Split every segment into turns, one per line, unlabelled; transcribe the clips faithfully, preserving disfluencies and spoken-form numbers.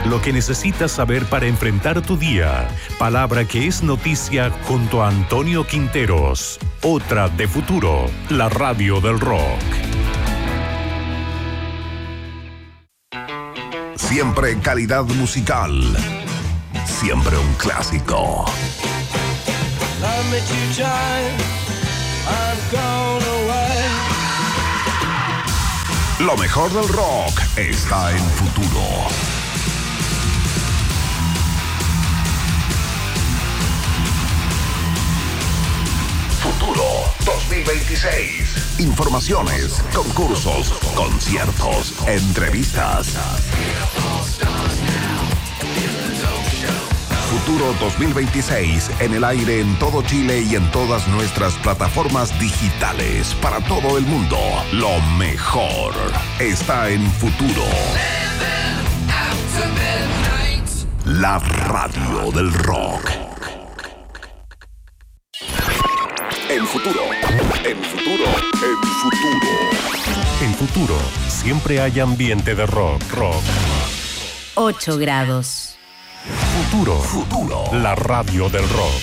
lo que necesitas saber para enfrentar tu día. Palabra que es noticia junto a Antonio Quinteros. Otra de Futuro, la radio del rock.
Siempre calidad musical. Siempre un clásico. Lo mejor del rock está en Futuro. Futuro dos mil veintiséis. Informaciones, concursos, conciertos, entrevistas. Futuro dos mil veintiséis en el aire en todo Chile y en todas nuestras plataformas digitales para todo el mundo. Lo mejor está en Futuro. La radio del rock. En Futuro, en Futuro, en Futuro.
En Futuro, siempre hay ambiente de rock, rock.
ocho grados.
Futuro, Futuro, la radio del rock.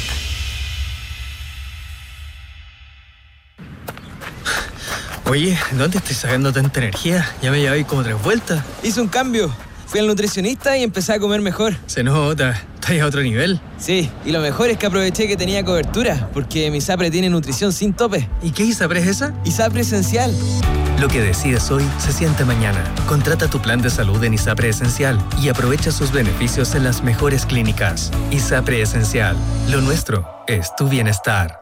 Oye, ¿dónde estoy sacando tanta energía? Ya me llevé como tres vueltas.
Hice un cambio. Fui al nutricionista y empecé a comer mejor.
Se nota, estás a otro nivel.
Sí, y lo mejor es que aproveché que tenía cobertura, porque mi ISAPRE tiene nutrición sin tope.
¿Y qué ISAPRE es esa?
ISAPRE Esencial.
Lo que decides hoy se siente mañana. Contrata tu plan de salud en ISAPRE Esencial y aprovecha sus beneficios en las mejores clínicas. ISAPRE Esencial. Lo nuestro es tu bienestar.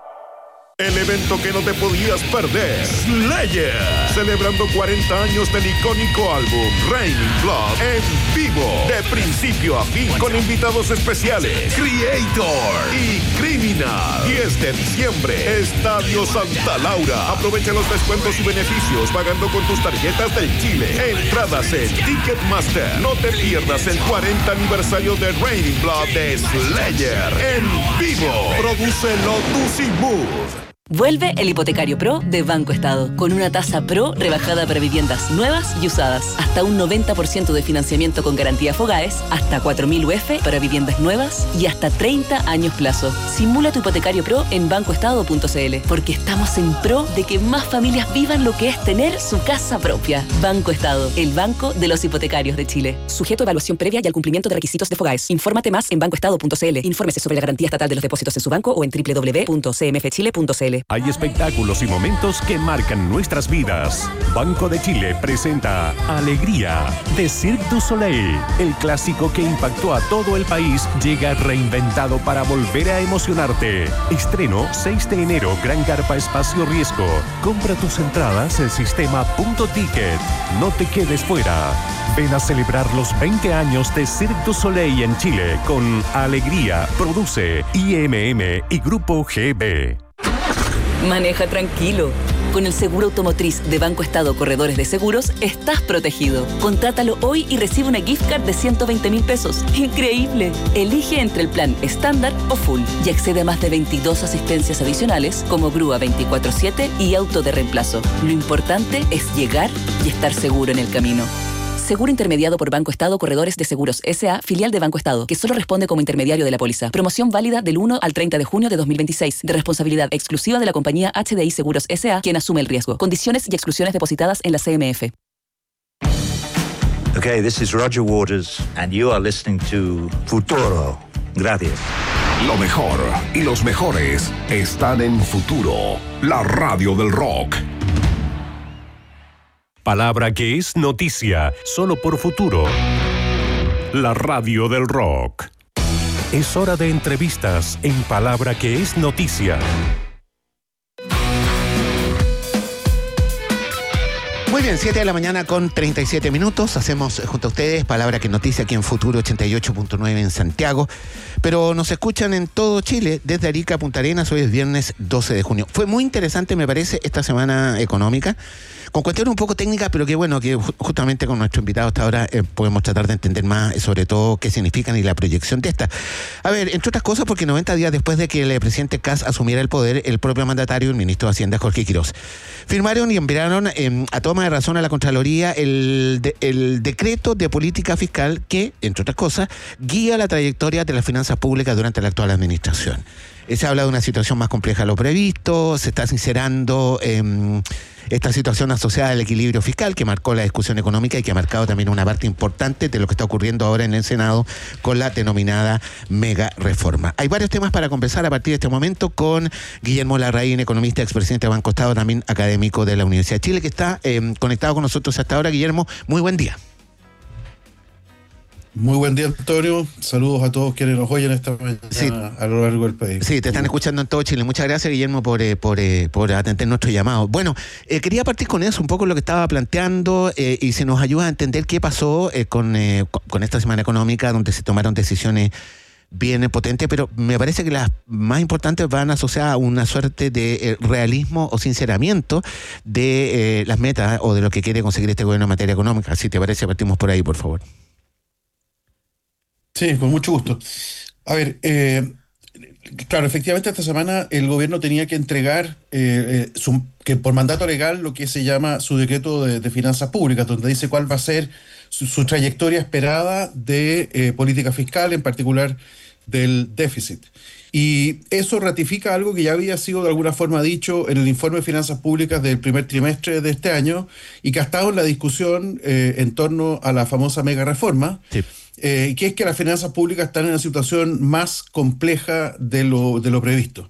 El evento que no te podías perder, Slayer, celebrando cuarenta años del icónico álbum Raining Blood en vivo, de principio a fin, con invitados especiales, Creator y Criminal. diez de diciembre, Estadio Santa Laura. Aprovecha los descuentos y beneficios pagando con tus tarjetas del Chile. Entradas en Ticketmaster. No te pierdas el cuarenta aniversario de Raining Blood de Slayer en vivo. Produce Lotus y Mood.
Vuelve el Hipotecario Pro de Banco Estado, con una tasa Pro rebajada para viviendas nuevas y usadas. Hasta un noventa por ciento de financiamiento con garantía Fogaes, hasta cuatro mil U F para viviendas nuevas y hasta treinta años plazo. Simula tu Hipotecario Pro en banco estado punto c l, porque estamos en pro de que más familias vivan lo que es tener su casa propia. Banco Estado, el banco de los hipotecarios de Chile. Sujeto a evaluación previa y al cumplimiento de requisitos de Fogaes. Infórmate más en banco estado punto c l. Infórmese sobre la garantía estatal de los depósitos en su banco o en doble u doble u doble u punto c m f chile punto c l.
Hay espectáculos y momentos que marcan nuestras vidas. Banco de Chile presenta Alegría de Cirque du Soleil. El clásico que impactó a todo el país llega reinventado para volver a emocionarte. Estreno seis de enero, Gran Carpa Espacio Riesgo. Compra tus entradas en sistema punto ticket. No te quedes fuera. Ven a celebrar los veinte años de Cirque du Soleil en Chile con Alegría. Produce I M M y Grupo G B.
Maneja tranquilo. Con el seguro automotriz de Banco Estado Corredores de Seguros, estás protegido. Contrátalo hoy y recibe una gift card de ciento veinte mil pesos. ¡Increíble! Elige entre el plan estándar o full y accede a más de veintidós asistencias adicionales como grúa veinticuatro siete y auto de reemplazo. Lo importante es llegar y estar seguro en el camino. Seguro intermediado por Banco Estado Corredores de Seguros S A, filial de Banco Estado, que solo responde como intermediario de la póliza. Promoción válida del uno al treinta de junio de dos mil veintiséis, de responsabilidad exclusiva de la compañía H D I Seguros S A, quien asume el riesgo. Condiciones y exclusiones depositadas en la C M F.
Okay, this is Roger Waters, and you are listening to Futuro. Gracias.
Lo mejor y los mejores están en Futuro, la radio del rock.
Palabra que es noticia, solo por Futuro. La radio del rock. Es hora de entrevistas en Palabra que es noticia.
Muy bien, siete de la mañana con treinta y siete minutos. Hacemos junto a ustedes Palabra que noticia aquí en Futuro ochenta y ocho punto nueve en Santiago. Pero nos escuchan en todo Chile, desde Arica a Punta Arenas. Hoy es viernes doce de junio. Fue muy interesante, me parece, esta semana económica, con cuestiones un poco técnicas, pero que bueno, que justamente con nuestro invitado hasta ahora eh, podemos tratar de entender más, sobre todo qué significan y la proyección de esta. A ver, entre otras cosas, porque noventa días después de que el presidente Kast asumiera el poder, el propio mandatario, el ministro de Hacienda, Jorge Quiroz, firmaron y enviaron eh, a toma de razón a la Contraloría el, de, el decreto de política fiscal que, entre otras cosas, guía la trayectoria de las finanzas públicas durante la actual administración. Se habla de una situación más compleja de lo previsto, se está sincerando eh, esta situación asociada al equilibrio fiscal que marcó la discusión económica y que ha marcado también una parte importante de lo que está ocurriendo ahora en el Senado con la denominada mega reforma. Hay varios temas para conversar a partir de este momento con Guillermo Larraín, economista, expresidente de Banco Estado, también académico de la Universidad de Chile, que está eh, conectado con nosotros hasta ahora. Guillermo, muy buen día.
Muy buen día, Antonio. Saludos a todos quienes nos oyen esta mañana sí. a lo largo del país.
Sí, te están escuchando en todo Chile. Muchas gracias, Guillermo, por, eh, por, eh, por atender nuestro llamado. Bueno, eh, quería partir con eso, un poco lo que estaba planteando eh, y si nos ayuda a entender qué pasó eh, con, eh, con esta semana económica donde se tomaron decisiones bien potentes, pero me parece que las más importantes van asociadas a una suerte de eh, realismo o sinceramiento de eh, las metas o de lo que quiere conseguir este gobierno en materia económica. Si te parece, partimos por ahí, por favor.
Sí, con mucho gusto. A ver, eh, claro, efectivamente esta semana el gobierno tenía que entregar, eh, eh, su, que por mandato legal, lo que se llama su decreto de, de finanzas públicas, donde dice cuál va a ser su, su trayectoria esperada de eh, política fiscal, en particular del déficit. Y eso ratifica algo que ya había sido de alguna forma dicho en el informe de finanzas públicas del primer trimestre de este año y que ha estado en la discusión eh, en torno a la famosa mega reforma. Sí. Eh, que es que las finanzas públicas están en una situación más compleja de lo, de lo previsto.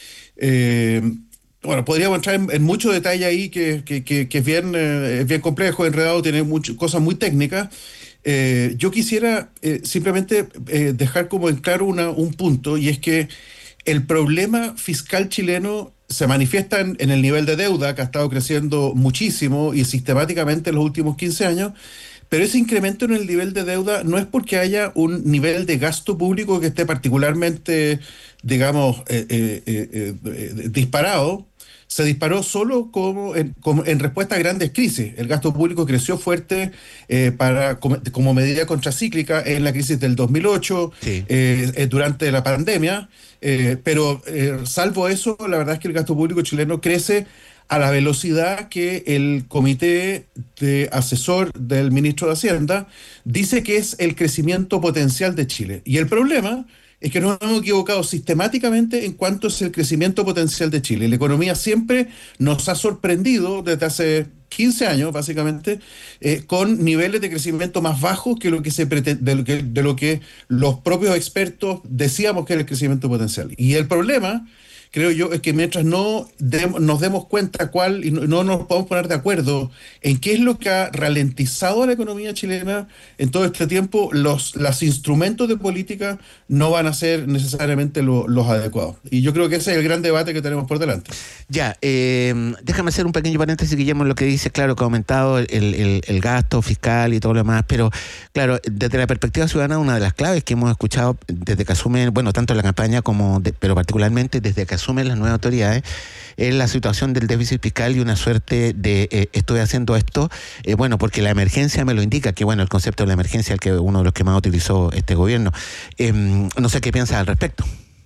Eh, bueno, podríamos entrar en, en mucho detalle ahí, que, que, que, que es, bien, eh, es bien complejo, enredado, tiene mucho, cosas muy técnicas. Eh, yo quisiera eh, simplemente eh, dejar como en claro una, un punto, y es que el problema fiscal chileno se manifiesta en, en el nivel de deuda, que ha estado creciendo muchísimo y sistemáticamente en los últimos quince años, pero ese incremento en el nivel de deuda no es porque haya un nivel de gasto público que esté particularmente, digamos, eh, eh, eh, eh, disparado. Se disparó solo como en, como en respuesta a grandes crisis. El gasto público creció fuerte eh, para, como, como medida contracíclica en la crisis del dos mil ocho, sí. eh, eh, durante la pandemia, eh, pero eh, salvo eso, la verdad es que el gasto público chileno crece a la velocidad que el comité de asesor del ministro de Hacienda dice que es el crecimiento potencial de Chile. Y el problema es que nos hemos equivocado sistemáticamente en cuanto es el crecimiento potencial de Chile. La economía siempre nos ha sorprendido desde hace quince años, básicamente, eh, con niveles de crecimiento más bajos que lo que se pretende, de lo que, de lo que los propios expertos decíamos que era el crecimiento potencial. Y el problema, creo yo, es que mientras no de, nos demos cuenta cuál y no, no nos podemos poner de acuerdo en qué es lo que ha ralentizado a la economía chilena en todo este tiempo, los, los instrumentos de política no van a ser necesariamente lo, los adecuados. Y yo creo que ese es el gran debate que tenemos por delante.
Ya, eh, déjame hacer un pequeño paréntesis, Guillermo, en lo que dice, claro, que ha aumentado el, el, el gasto fiscal y todo lo demás, pero claro, desde la perspectiva ciudadana, una de las claves que hemos escuchado desde que asumen, bueno, tanto en la campaña como, de, pero particularmente desde que asumen las nuevas autoridades, es la situación del déficit fiscal y una suerte de eh, estoy haciendo esto, eh, bueno, porque la emergencia me lo indica, que bueno, el concepto de la emergencia, el que uno de los que más utilizó este gobierno. Eh, no sé qué piensas al respecto.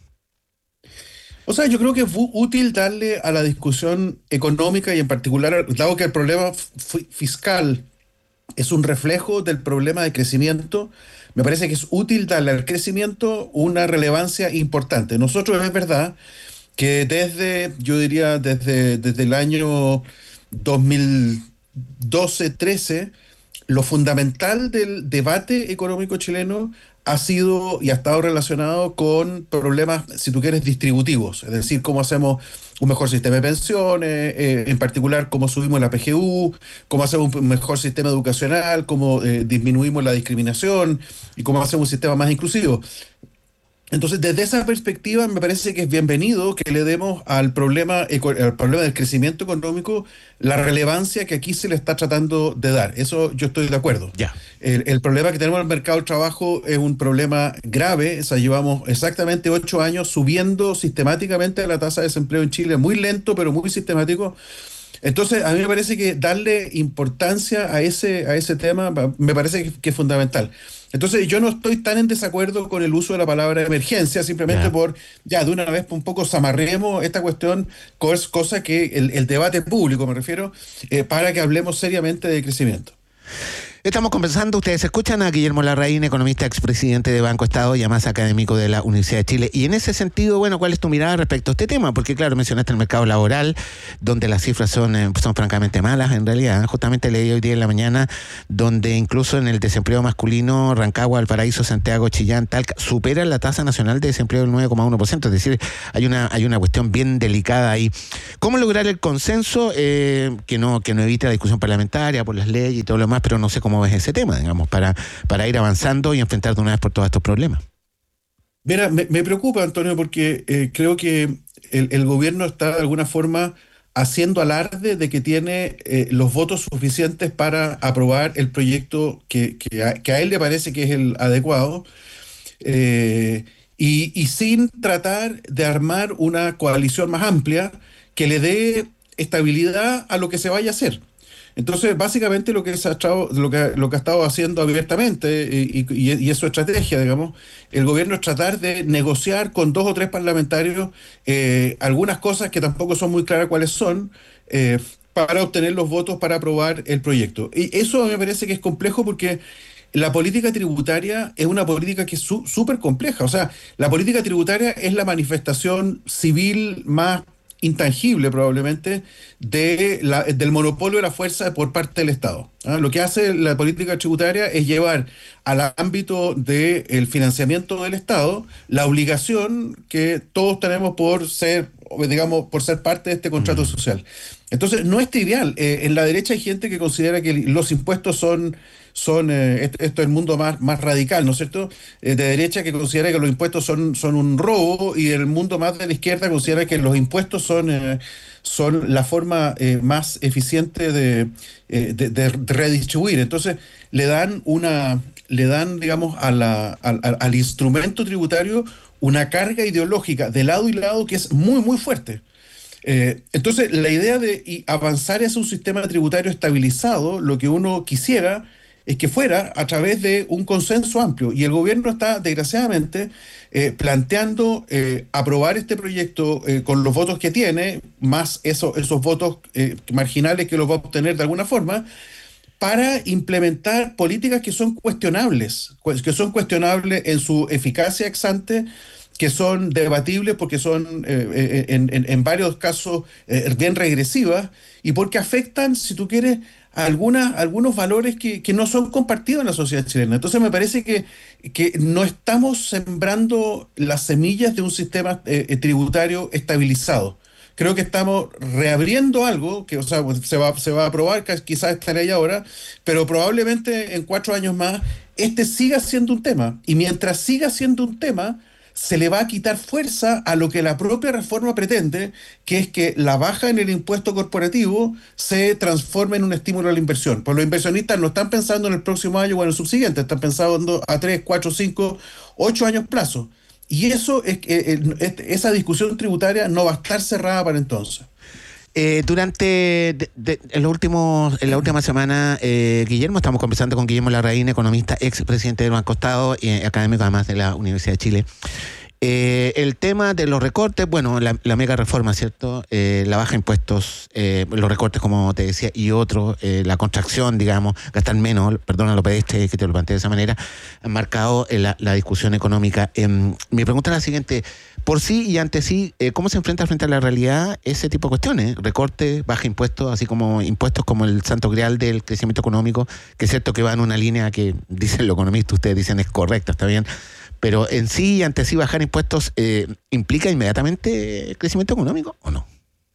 O sea, yo creo que es útil darle a la discusión económica y en particular, dado que el problema f- fiscal es un reflejo del problema de crecimiento, me parece que es útil darle al crecimiento una relevancia importante. Nosotros, es verdad que desde, yo diría, desde, desde el año dos mil doce trece, lo fundamental del debate económico chileno ha sido y ha estado relacionado con problemas, si tú quieres, distributivos, es decir, cómo hacemos un mejor sistema de pensiones, eh, en particular cómo subimos la P G U, cómo hacemos un mejor sistema educacional, cómo eh, disminuimos la discriminación y cómo hacemos un sistema más inclusivo. Entonces, desde esa perspectiva, me parece que es bienvenido que le demos al problema, al problema del crecimiento económico la relevancia que aquí se le está tratando de dar. Eso yo estoy de acuerdo.
Ya.
El, el problema que tenemos en el mercado del trabajo es un problema grave. O sea, llevamos exactamente ocho años subiendo sistemáticamente la tasa de desempleo en Chile, muy lento, pero muy sistemático. Entonces, a mí me parece que darle importancia a ese, a ese tema me parece que, que es fundamental. Entonces, yo no estoy tan en desacuerdo con el uso de la palabra emergencia, simplemente yeah. por, ya, de una vez un poco zamarremos esta cuestión, cosa que el, el debate público, me refiero, eh, para que hablemos seriamente de crecimiento.
Estamos conversando, ustedes escuchan a Guillermo Larraín, economista, expresidente de Banco Estado y además académico de la Universidad de Chile. Y en ese sentido, bueno, ¿cuál es tu mirada respecto a este tema? Porque claro, mencionaste el mercado laboral, donde las cifras son, eh, son francamente malas en realidad. Justamente leí hoy día en la mañana, donde incluso en el desempleo masculino, Rancagua, Valparaíso, Santiago, Chillán, Talca, supera la tasa nacional de desempleo del nueve coma uno por ciento. Es decir, hay una, hay una cuestión bien delicada ahí. ¿Cómo lograr el consenso eh, que no, que no evite la discusión parlamentaria por las leyes y todo lo demás, pero no sé cómo cómo ves ese tema, digamos, para, para ir avanzando y enfrentar de una vez por todos estos problemas?
Mira, me, me preocupa, Antonio, porque eh, creo que el, el gobierno está de alguna forma haciendo alarde de que tiene eh, los votos suficientes para aprobar el proyecto que, que, a, que a él le parece que es el adecuado, eh, y, y sin tratar de armar una coalición más amplia que le dé estabilidad a lo que se vaya a hacer. Entonces, básicamente lo que, se ha estado, lo que, lo que ha estado haciendo abiertamente, y, y, y es su estrategia, digamos, el gobierno es tratar de negociar con dos o tres parlamentarios eh, algunas cosas que tampoco son muy claras cuáles son, eh, para obtener los votos para aprobar el proyecto. Y eso me parece que es complejo porque la política tributaria es una política que es súper compleja. O sea, la política tributaria es la manifestación civil más intangible probablemente de la, del monopolio de la fuerza por parte del Estado. ¿Ah? Lo que hace la política tributaria es llevar al ámbito del financiamiento del Estado la obligación que todos tenemos por ser, digamos, por ser parte de este contrato mm. social. Entonces, no es trivial. Eh, en la derecha hay gente que considera que los impuestos son, son eh, esto, esto es el mundo más, más radical, ¿no es cierto? Eh, de derecha que considera que los impuestos son, son un robo, y el mundo más de la izquierda considera que los impuestos son, eh, son la forma eh, más eficiente de, eh, de, de redistribuir. Entonces, le dan una, le dan, digamos, a la, al, al instrumento tributario una carga ideológica de lado y lado que es muy, muy fuerte. Eh, entonces, la idea de avanzar hacia un sistema tributario estabilizado, lo que uno quisiera es que fuera a través de un consenso amplio, y el gobierno está, desgraciadamente, eh, planteando eh, aprobar este proyecto eh, con los votos que tiene, más eso, esos votos eh, marginales que los va a obtener de alguna forma, para implementar políticas que son cuestionables, que son cuestionables en su eficacia ex ante, que son debatibles porque son eh, en, en, en varios casos eh, bien regresivas, y porque afectan, si tú quieres, a algunas, algunos valores que, que no son compartidos en la sociedad chilena. Entonces me parece que, que no estamos sembrando las semillas de un sistema eh, tributario estabilizado. Creo que estamos reabriendo algo, que o sea, se va, se va a aprobar, quizás estaré ahí ahora, pero probablemente en cuatro años más este siga siendo un tema. Y mientras siga siendo un tema, se le va a quitar fuerza a lo que la propia reforma pretende, que es que la baja en el impuesto corporativo se transforme en un estímulo a la inversión. Pues los inversionistas no están pensando en el próximo año o en el subsiguiente, están pensando a tres, cuatro, cinco, ocho años plazo. Y eso es que esa discusión tributaria no va a estar cerrada para entonces.
Eh, durante de, de, en, los últimos, en la última semana, eh, Guillermo, estamos conversando con Guillermo Larraín, economista, ex presidente del Banco Estado y eh, académico además de la Universidad de Chile. Eh, el tema de los recortes, bueno, la, la mega reforma, ¿cierto? Eh, la baja de impuestos, eh, los recortes, como te decía, y otros, eh, la contracción, digamos, gastar menos, perdona lo pediste que te lo planteé de esa manera, han marcado eh, la, la discusión económica. Eh, mi pregunta es la siguiente: por sí y ante sí, eh, ¿cómo se enfrenta frente a la realidad ese tipo de cuestiones? Recortes, baja impuestos, así como impuestos como el santo grial del crecimiento económico, que es cierto que va en una línea que, dicen los economistas, ustedes dicen es correcta, está bien, pero en sí y ante sí bajar impuestos eh, ¿implica inmediatamente crecimiento económico o no?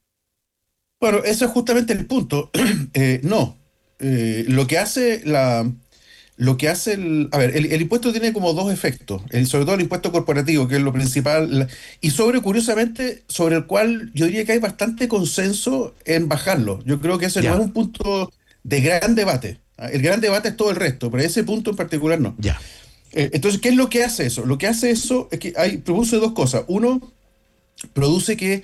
Bueno, eso es justamente el punto. eh, no. Eh, lo que hace la... Lo que hace el... A ver, el, el impuesto tiene como dos efectos, el, sobre todo el impuesto corporativo, que es lo principal, la, y sobre, curiosamente, sobre el cual yo diría que hay bastante consenso en bajarlo. Yo creo que ese ya. no es un punto de gran debate. El gran debate es todo el resto, pero ese punto en particular no.
Ya.
Eh, entonces, ¿qué es lo que hace eso? Lo que hace eso es que hay, produce dos cosas. Uno, produce que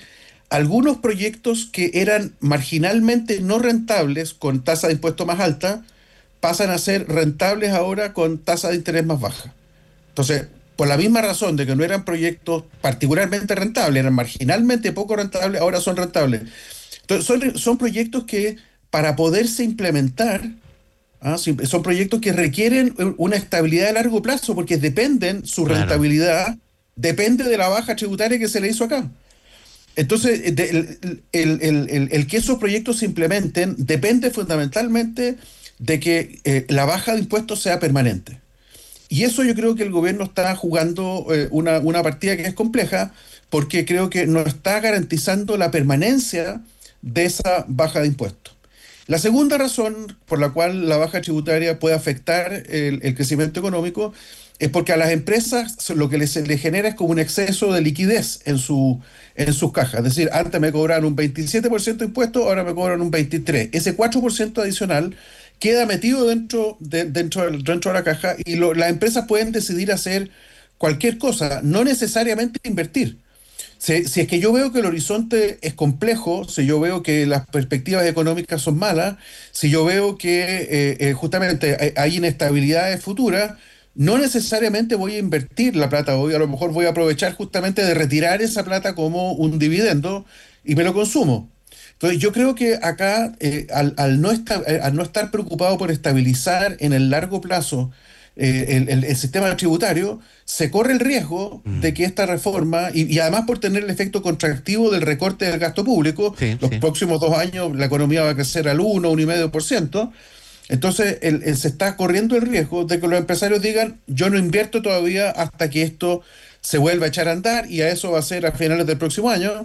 algunos proyectos que eran marginalmente no rentables con tasa de impuesto más alta pasan a ser rentables ahora con tasa de interés más baja. Entonces, por la misma razón de que no eran proyectos particularmente rentables, eran marginalmente poco rentables, ahora son rentables. Entonces, son, son proyectos que para poderse implementar, ¿ah? son proyectos que requieren una estabilidad de largo plazo porque dependen, su
Claro.
rentabilidad depende de la baja tributaria que se le hizo acá. Entonces, de, el, el, el, el, el que esos proyectos se implementen depende fundamentalmente de que eh, la baja de impuestos sea permanente. Y eso yo creo que el gobierno está jugando eh, una, una partida que es compleja, porque creo que no está garantizando la permanencia de esa baja de impuestos. La segunda razón por la cual la baja tributaria puede afectar el, el crecimiento económico es porque a las empresas lo que les, les genera es como un exceso de liquidez en, su, en sus cajas. Es decir, antes me cobraban un veintisiete por ciento de impuestos, ahora me cobran un veintitrés por ciento. Ese cuatro por ciento adicional queda metido dentro de, dentro, del, dentro de la caja y lo, las empresas pueden decidir hacer cualquier cosa, no necesariamente invertir. Si, si es que yo veo que el horizonte es complejo, si yo veo que las perspectivas económicas son malas, si yo veo que eh, eh, justamente hay, hay inestabilidades futuras, no necesariamente voy a invertir la plata hoy, a lo mejor voy a aprovechar justamente de retirar esa plata como un dividendo y me lo consumo. Entonces yo creo que acá, eh, al, al, no estar, al no estar preocupado por estabilizar en el largo plazo eh, el, el, el sistema tributario, se corre el riesgo mm. de que esta reforma, y, y además por tener el efecto contractivo del recorte del gasto público, sí, los sí. próximos dos años la economía va a crecer al uno, uno coma cinco por ciento, entonces el, el, se está corriendo el riesgo de que los empresarios digan, yo no invierto todavía hasta que esto se vuelva a echar a andar, y a eso va a ser a finales del próximo año,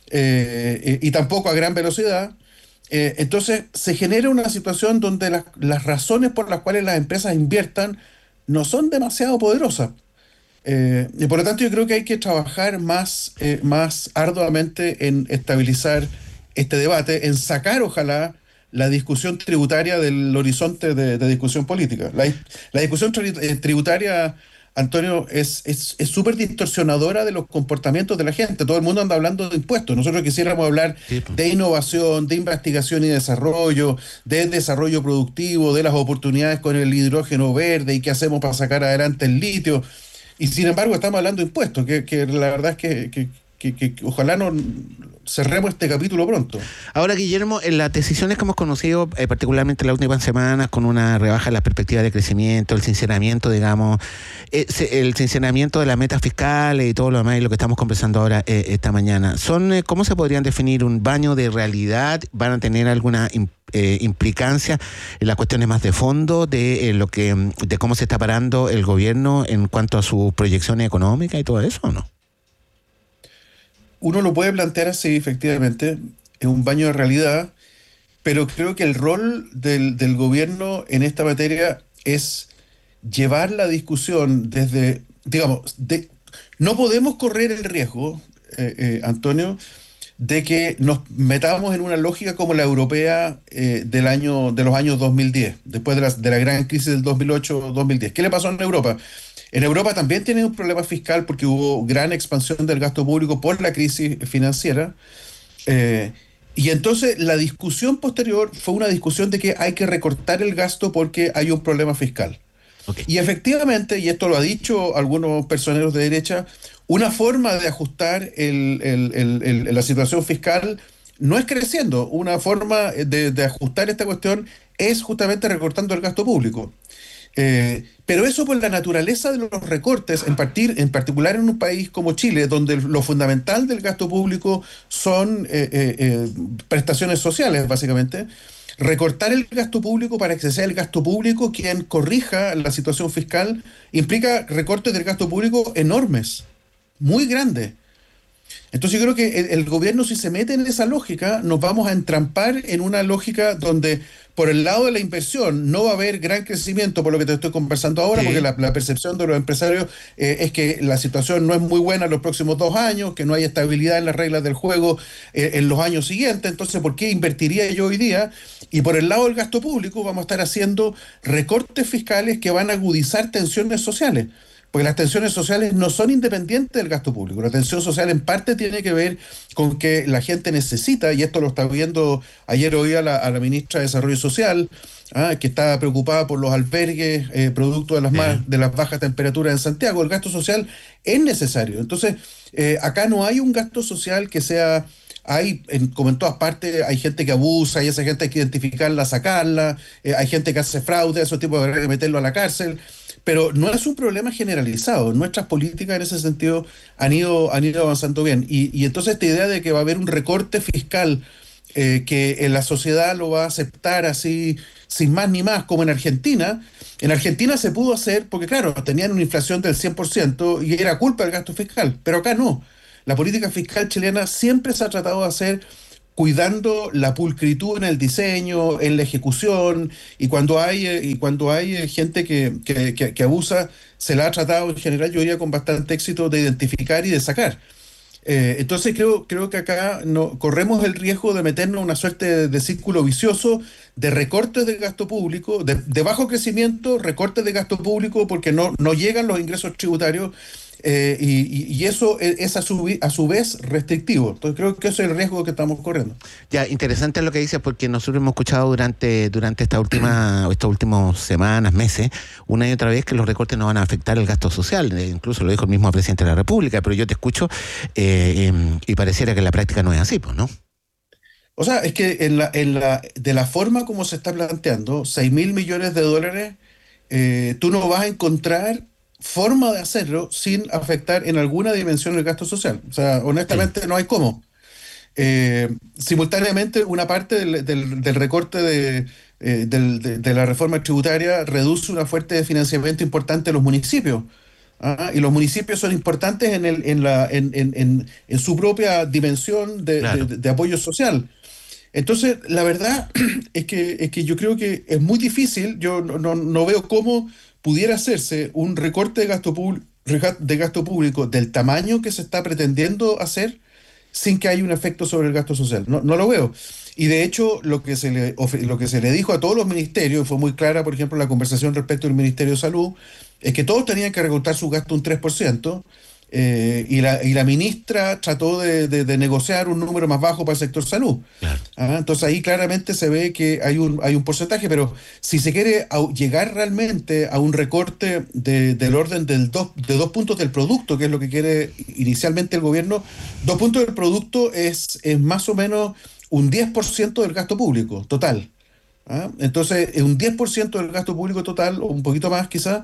eh, y, y tampoco a gran velocidad. Eh, entonces se genera una situación donde las, las razones por las cuales las empresas inviertan no son demasiado poderosas. Eh, y por lo tanto yo creo que hay que trabajar más, eh, más arduamente en estabilizar este debate, en sacar ojalá la discusión tributaria del horizonte de, de discusión política. La, la discusión tri, eh, tributaria, Antonio, es es súper distorsionadora de los comportamientos de la gente. Todo el mundo anda hablando de impuestos. Nosotros quisiéramos hablar sí, pues. de innovación, de investigación y desarrollo, de desarrollo productivo, de las oportunidades con el hidrógeno verde y qué hacemos para sacar adelante el litio. Y sin embargo estamos hablando de impuestos, que, que la verdad es que, que, que, que, que ojalá no cerremos este capítulo pronto.
Ahora, Guillermo, en las decisiones que hemos conocido, eh, particularmente en las últimas semanas, con una rebaja en las perspectivas de crecimiento, el sinceramiento, digamos, eh, el sinceramiento de las metas fiscales y todo lo demás, y lo que estamos conversando ahora eh, esta mañana, son eh, ¿cómo se podrían definir un baño de realidad? ¿Van a tener alguna imp eh, implicancia en las cuestiones más de fondo de eh, lo que de cómo se está parando el gobierno en cuanto a sus proyecciones económicas y todo eso, o no?
Uno lo puede plantear así, efectivamente, es un baño de realidad, pero creo que el rol del, del gobierno en esta materia es llevar la discusión desde, digamos, de, no podemos correr el riesgo, eh, eh, Antonio, de que nos metamos en una lógica como la europea eh, del año, de los años dos mil diez, después de la, de la gran crisis del dos mil ocho dos mil diez. ¿Qué le pasó en Europa? En Europa también tienen un problema fiscal porque hubo gran expansión del gasto público por la crisis financiera. Eh, y entonces la discusión posterior fue una discusión de que hay que recortar el gasto porque hay un problema fiscal. Okay. Y efectivamente, y esto lo ha dicho algunos personeros de derecha, una forma de ajustar el, el, el, el, la situación fiscal no es creciendo. Una forma de, de ajustar esta cuestión es justamente recortando el gasto público. Eh, pero eso por la naturaleza de los recortes, en, partir, en particular en un país como Chile, donde lo fundamental del gasto público son eh, eh, eh, prestaciones sociales, básicamente, recortar el gasto público para que sea el gasto público quien corrija la situación fiscal implica recortes del gasto público enormes, muy grandes. Entonces yo creo que el, el gobierno, si se mete en esa lógica, nos vamos a entrampar en una lógica donde por el lado de la inversión no va a haber gran crecimiento, por lo que te estoy conversando ahora, sí. porque la, la percepción de los empresarios eh, es que la situación no es muy buena en los próximos dos años, que no hay estabilidad en las reglas del juego eh, en los años siguientes. Entonces, ¿por qué invertiría yo hoy día? Y por el lado del gasto público vamos a estar haciendo recortes fiscales que van a agudizar tensiones sociales. Porque las tensiones sociales no son independientes del gasto público. La tensión social en parte tiene que ver con que la gente necesita, y esto lo está viendo, ayer oí a la, a la ministra de Desarrollo Social, ah, que está preocupada por los albergues eh, producto de las, más, de las bajas temperaturas en Santiago. El gasto social es necesario. Entonces, eh, acá no hay un gasto social que sea... Hay, en, como en todas partes, hay gente que abusa y esa gente hay que identificarla, sacarla, eh, hay gente que hace fraude, esos tipos de meterlo a la cárcel, pero no es un problema generalizado. Nuestras políticas en ese sentido han ido, han ido avanzando bien. Y, y entonces esta idea de que va a haber un recorte fiscal eh, que en la sociedad lo va a aceptar así, sin más ni más, como en Argentina. En Argentina se pudo hacer porque, claro, tenían una inflación del cien por ciento y era culpa del gasto fiscal, pero acá no. La política fiscal chilena siempre se ha tratado de hacer cuidando la pulcritud en el diseño, en la ejecución, y cuando hay eh, y cuando hay eh, gente que, que, que, que abusa, se la ha tratado en general, yo diría, con bastante éxito de identificar y de sacar. Eh, entonces creo, creo que acá no, corremos el riesgo de meternos en una suerte de, de círculo vicioso de recortes del gasto público, de, de bajo crecimiento, recortes de gasto público porque no, no llegan los ingresos tributarios. Eh, y, y eso es a su, a su vez restrictivo. Entonces creo que ese es el riesgo que estamos corriendo.
Ya, interesante lo que dices, porque nosotros hemos escuchado durante durante esta última estas últimas semanas, meses, una y otra vez que los recortes no van a afectar el gasto social. Eh, incluso lo dijo el mismo presidente de la República, pero yo te escucho eh, eh, y pareciera que en la práctica no es así, pues, ¿no?
O sea, es que en la, en la, de la forma como se está planteando, seis mil millones de dólares, eh, tú no vas a encontrar forma de hacerlo sin afectar en alguna dimensión el gasto social. O sea, honestamente sí. No hay cómo. Eh, simultáneamente, una parte del, del, del recorte de, eh, del, de, de la reforma tributaria reduce una fuente de financiamiento importante de los municipios. ¿Ah? Y los municipios son importantes en, el, en, la, en, en, en, en su propia dimensión de, claro. de, de apoyo social. Entonces, la verdad es que, es que yo creo que es muy difícil, yo no, no, no veo cómo pudiera hacerse un recorte de gasto, de gasto público del tamaño que se está pretendiendo hacer sin que haya un efecto sobre el gasto social. No, no lo veo. Y de hecho, lo que, se le, lo que se le dijo a todos los ministerios, fue muy clara, por ejemplo, la conversación respecto al Ministerio de Salud, es que todos tenían que recortar su gasto un tres por ciento, eh, y, la, y la ministra trató de, de, de negociar un número más bajo para el sector salud. Claro. Ah, entonces ahí claramente se ve que hay un, hay un porcentaje, pero si se quiere a, llegar realmente a un recorte de, del orden del dos, de dos puntos del producto, que es lo que quiere inicialmente el gobierno, dos puntos del producto es, es más o menos un diez por ciento del gasto público total. ¿Ah? Entonces, un diez por ciento del gasto público total, o un poquito más quizás,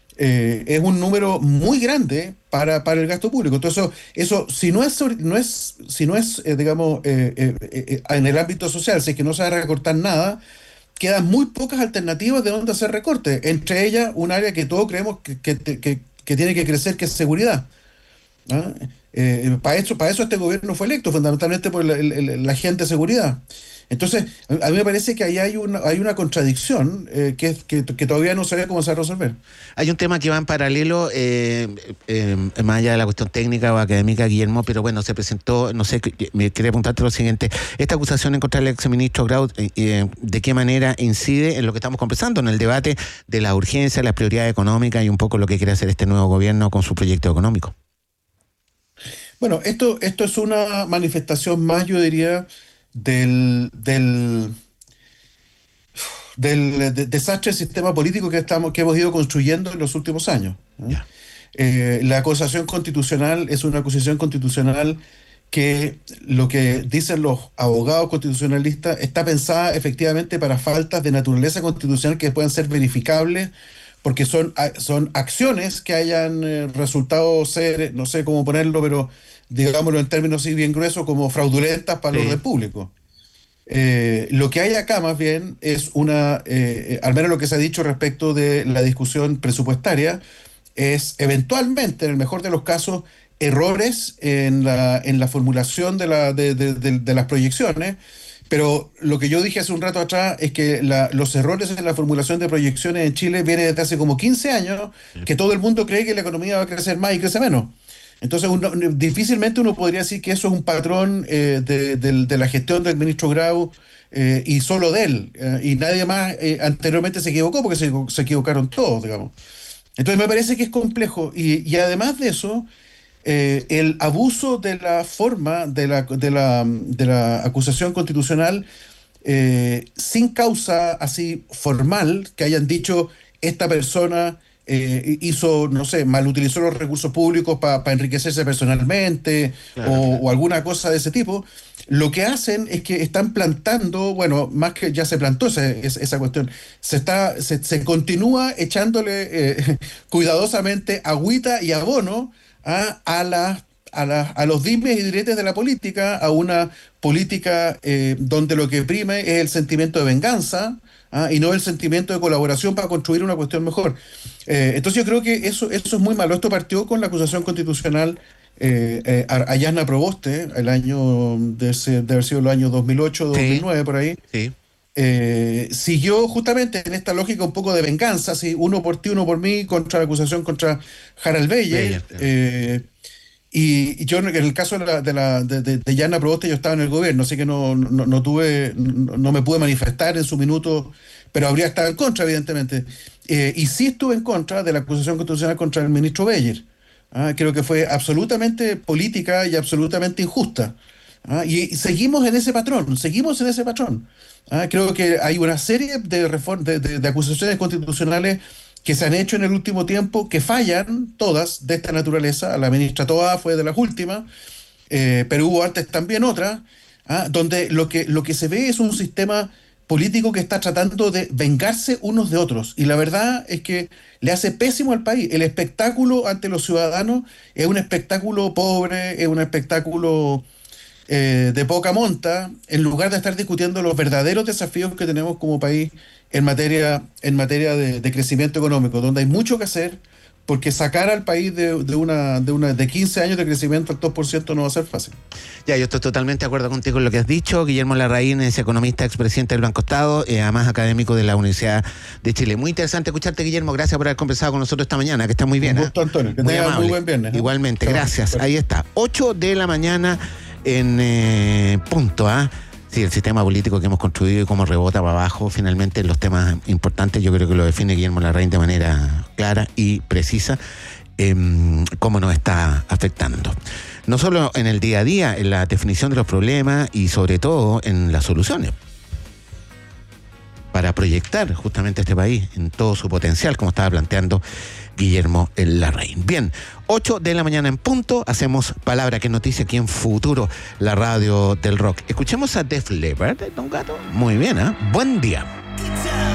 Eh, es un número muy grande para, para el gasto público. Entonces, eso, eso si no es, no es, si no es eh, digamos, eh, eh, eh, en el ámbito social, si es que no se va a recortar nada, quedan muy pocas alternativas de dónde hacer recortes. Entre ellas, un área que todos creemos que, que, que, que tiene que crecer, que es seguridad. ¿Ah? Eh, para eso, para eso este gobierno fue electo, fundamentalmente por la, la, la gente de seguridad. Entonces, a mí me parece que ahí hay una, hay una contradicción eh, que, que, que todavía no se ve cómo se va a resolver.
Hay un tema que va en paralelo, eh, eh, más allá de la cuestión técnica o académica, Guillermo, pero bueno, se presentó, no sé, me quería preguntarte lo siguiente, esta acusación en contra del exministro Grau, eh, eh, ¿de qué manera incide en lo que estamos conversando, en el debate de la urgencia, las prioridades económicas y un poco lo que quiere hacer este nuevo gobierno con su proyecto económico?
Bueno, esto, esto es una manifestación más, yo diría, del, del, del de, desastre del sistema político que, estamos, que hemos ido construyendo en los últimos años. ¿no? Yeah. Eh, la acusación constitucional es una acusación constitucional que, lo que dicen los abogados constitucionalistas, está pensada efectivamente para faltas de naturaleza constitucional que puedan ser verificables, porque son, son acciones que hayan eh, resultado ser, no sé cómo ponerlo, pero digámoslo en términos así bien gruesos, como fraudulentas para sí. el orden público. Eh, lo que hay acá más bien es una, eh, al menos lo que se ha dicho respecto de la discusión presupuestaria, es eventualmente, en el mejor de los casos, errores en la, en la formulación de, la, de, de, de, de las proyecciones. Pero lo que yo dije hace un rato atrás es que la, los errores en la formulación de proyecciones en Chile vienen desde hace como quince años, que todo el mundo cree que la economía va a crecer más y crece menos. Entonces, uno, difícilmente uno podría decir que eso es un patrón eh, de, de, de la gestión del ministro Grau eh, y solo de él. Eh, y nadie más eh, anteriormente se equivocó, porque se, se equivocaron todos, digamos. Entonces me parece que es complejo. Y, y además de eso, eh, el abuso de la forma de la, de la, de la acusación constitucional eh, sin causa así formal, que hayan dicho esta persona eh, hizo, no sé, malutilizó los recursos públicos para pa enriquecerse personalmente, claro, o, o alguna cosa de ese tipo. Lo que hacen es que están plantando, bueno, más que ya se plantó esa, esa cuestión, se está se, se continúa echándole eh, cuidadosamente agüita y abono a, a, la, a, la, a los dimes y diretes de la política, a una política eh, donde lo que prime es el sentimiento de venganza, ¿ah? Y no el sentimiento de colaboración para construir una cuestión mejor. Eh, entonces yo creo que eso, eso es muy malo. Esto partió con la acusación constitucional Eh, eh, a Jasna Proboste, el año de, ese, de haber sido los años dos mil ocho, dos mil nueve, sí, por ahí. Sí. Eh, siguió justamente en esta lógica un poco de venganza, ¿sí? Uno por ti, uno por mí, contra la acusación contra Harald Beyer. Eh, y, y yo, en el caso de, la, de, la, de, de, de Jasna Proboste, yo estaba en el gobierno, así que no, no, no tuve, no, no me pude manifestar en su minuto, pero habría estado en contra, evidentemente. Eh, y sí estuve en contra de la acusación constitucional contra el ministro Beyer. Ah, creo que fue absolutamente política y absolutamente injusta. Ah, y seguimos en ese patrón, seguimos en ese patrón. Ah, creo que hay una serie de, reform- de, de, de acusaciones constitucionales que se han hecho en el último tiempo que fallan, todas de esta naturaleza. La ministra Toá fue de las últimas, eh, pero hubo antes también otras, ah, donde lo que, lo que se ve es un sistema político que está tratando de vengarse unos de otros. Y la verdad es que le hace pésimo al país. El espectáculo ante los ciudadanos es un espectáculo pobre, es un espectáculo eh, de poca monta, en lugar de estar discutiendo los verdaderos desafíos que tenemos como país en materia, en materia de, de crecimiento económico, donde hay mucho que hacer, porque sacar al país de, de, una, de, una, de quince años de crecimiento al dos por ciento no va a ser fácil.
Ya, yo estoy totalmente de acuerdo contigo en lo que has dicho. Guillermo Larraín es economista, expresidente del Banco Estado, eh, además académico de la Universidad de Chile. Muy interesante escucharte, Guillermo. Gracias por haber conversado con nosotros esta mañana, que está muy bien.
Un gusto, ¿eh? Antonio. Que tengas muy buen viernes. ¿eh?
Igualmente, gracias. Ahí está. ocho de la mañana en eh, punto, ¿ah? ¿eh? Sí, el sistema político que hemos construido y cómo rebota para abajo, finalmente los temas importantes, yo creo que lo define Guillermo Larraín de manera clara y precisa, eh, cómo nos está afectando. No solo en el día a día, en la definición de los problemas y sobre todo en las soluciones, para proyectar justamente este país en todo su potencial, como estaba planteando Guillermo Larraín. Bien, ocho de la mañana en punto, hacemos Palabra que Noticia aquí en Futuro, la radio del rock. Escuchemos a Def Leppard, Don Gato. Muy bien, ¿eh? Buen día.